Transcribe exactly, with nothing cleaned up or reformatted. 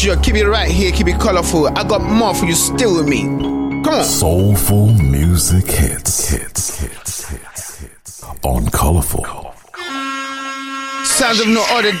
Sure, keep it right here, keep it colorful. I got more for you, still with me. Come on. Soulful music hits, hits, hits, hits, hits. On Colorful. Sounds of no other